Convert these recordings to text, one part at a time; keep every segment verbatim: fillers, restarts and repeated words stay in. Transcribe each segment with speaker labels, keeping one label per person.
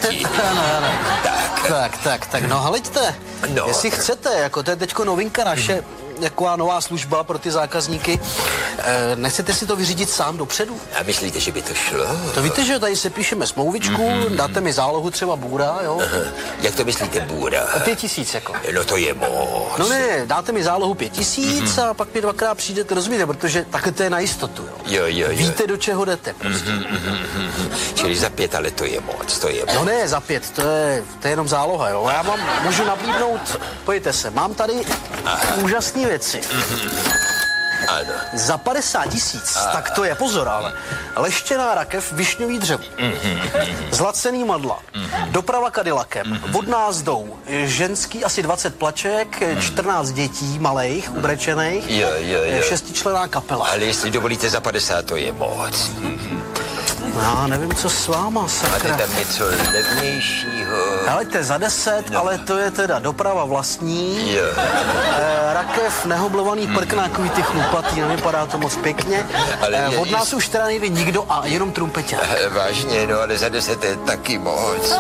Speaker 1: vyřídit.
Speaker 2: Ano, ano.
Speaker 1: Tak.
Speaker 2: Tak, tak, tak, no hleďte,
Speaker 1: No.
Speaker 2: jestli chcete, jako to je teďko novinka naše, taková nová služba pro ty zákazníky, e, nechcete si to vyřídit sám dopředu?
Speaker 1: A myslíte, že by to šlo?
Speaker 2: To víte, že tady se píšeme smlouvičku, mm-hmm. dáte mi zálohu třeba bůra, jo?
Speaker 1: Aha. Jak to myslíte, bůra?
Speaker 2: Pět tisíc, jako.
Speaker 1: No to je moc.
Speaker 2: No ne, dáte mi zálohu pět tisíc mm-hmm. a pak mi dvakrát přijdete, rozumíte, protože takhle to je na jistotu, jo?
Speaker 1: Jo, jo, jo.
Speaker 2: Víte, do čeho jdete, prostě.
Speaker 1: Mm-hmm, mm-hmm. Čili za pět, ale to je moc, to je moc.
Speaker 2: No ne, za pět, to je, to je jenom záloha, jo? Já vám můžu nabídnout, pojďte se, mám tady úžasné věci.
Speaker 1: Mm-hmm. Ano.
Speaker 2: Za padesát tisíc, tak to je, pozor, ale leštěná rakev, višňový dřevo, mm-hmm. zlacený madla, mm-hmm. doprava Cadillacem, mm-hmm. vodná zdou, ženský asi dvacet plaček, mm-hmm. čtrnáct dětí malejch, ubrečených,
Speaker 1: jo, jo, jo.
Speaker 2: šestičlenná kapela.
Speaker 1: Ale jestli dovolíte za padesát, to je moc. Mm-hmm.
Speaker 2: Já nevím, co s váma, sakra.
Speaker 1: Máte tam něco levnějšího?
Speaker 2: Helejte, za deset, no. Ale to je teda doprava vlastní.
Speaker 1: Jo.
Speaker 2: E, rakev, nehoblovaný prknákový, ty chlupatý, nevypadá to moc pěkně. Ale e, od nás jest... už teda nejde nikdo a jenom trumpeťák.
Speaker 1: Vážně, no, ale za deset je taky moc.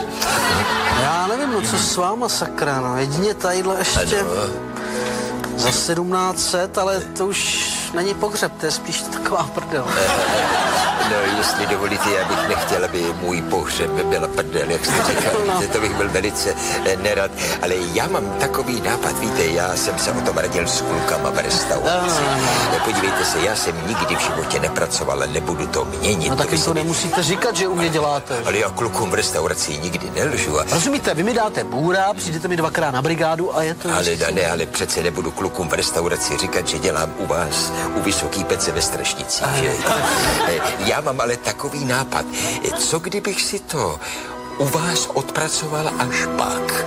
Speaker 2: Já nevím, no co s váma, sakra, no, jedině tadyhle ještě ano. Za sedmnáct set, ale to už není pohřeb, to je spíš taková prdel.
Speaker 1: No, jestli dovolíte, já bych nechtěl, aby můj pohřeb byla prdel, jak jste říkal, no. To bych byl velice eh, nerad, ale já mám takový nápad, víte, já jsem se o tom radil s klukama v restauraci. No, no, no. Podívejte se, já jsem nikdy v životě nepracoval, nebudu to měnit.
Speaker 2: No tak jim to nemusíte říkat, že u mě děláte.
Speaker 1: Ale já klukům v restauraci nikdy nelžu. A...
Speaker 2: Rozumíte, vy mi dáte bůra, přijdete mi dvakrát na brigádu a je to...
Speaker 1: Ale ne, ale přece nebudu klukům v restauraci říkat, že dělám u vás, u Vysoký Pece ve Strašnici, že? Já mám ale takový nápad. Co kdybych si to u vás odpracoval až pak?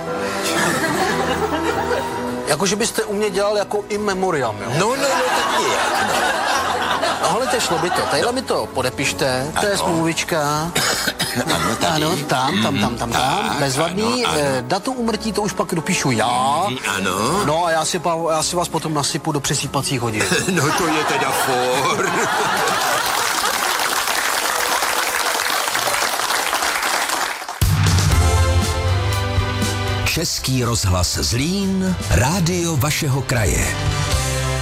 Speaker 2: Jako, že byste u mě dělal jako in memoriam, jo?
Speaker 1: No, no, no, tak nějak, no.
Speaker 2: No, hele, šlo by to. Tadyhle mi to podepište, to je smlouvička.
Speaker 1: Ano, tady.
Speaker 2: Ano, tam, tam, tam, tam, tam, bezvadný. Ano, ano. Datum úmrtí, to už pak dopíšu já.
Speaker 1: Ano.
Speaker 2: No a já si, já si vás potom nasypu do přesýpacích hodin.
Speaker 1: No to je teda for.
Speaker 3: Český rozhlas Zlín, rádio vašeho kraje.